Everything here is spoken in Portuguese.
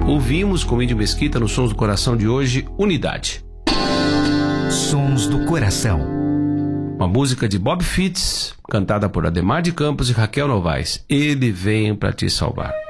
Ouvimos com Índio Mesquita no Sons do Coração de hoje, Unidade. Sons do Coração. Uma música de Bob Fitts, cantada por Ademar de Campos e Raquel Novaes. Ele vem para te salvar.